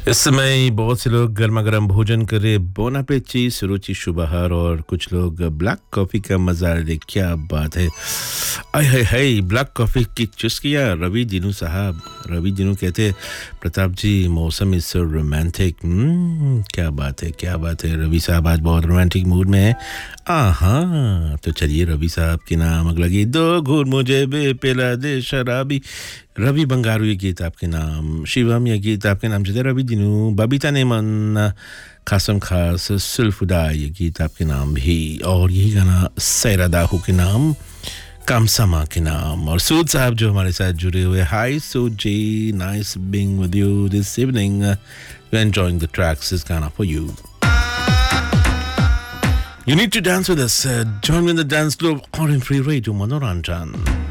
इस समय बहुत से लोग गर्मा-गर्म भोजन कर रहे, बोन एपेटिट, रुचि शुभहर और कुछ लोग ब्लैक कॉफ़ी का मज़ा ले रहे, क्या बात है। आय हाय हाय! ब्लैक कॉफ़ी की चुस्कियाँ रवि दिनू साहब, रवि दिनू कहते हैं, प्रताप जी मौसम इज़ सो रोमांटिक। क्या बात है, क्या बात है। रवि साहब आज बहुत रोमांटिक मूड में हैं। तो चलिए रवि साहब के नाम अगला गीत, दो घूर मुझे बे पिला दे शराबी। रवि बंगारू ये गीत आपके नाम, शिवम ये गीत आपके नाम से, रवि दिनू, बबीता नेमन, खासम खास, सुल्फुदा ये गीत आपके नाम भी, और यही गाना सैरा दाहू के नाम, कामसमा के नाम, और सूद साहब जो हमारे साथ जुड़े हुए। हाय सूद जी, नाइस बीइंग विद you this evening, you enjoying the tracks, दिस गाना for you. You need to dance with us. Join me in the dance club or in free radio Manoranjan.